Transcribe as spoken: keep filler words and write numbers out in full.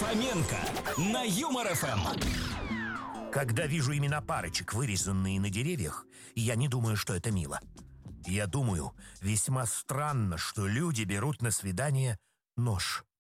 Фоменко на Юмор эф эм. Когда вижу имена парочек, вырезанные на деревьях, я не думаю, что это мило. Я думаю, весьма странно, что люди берут на свидание нож.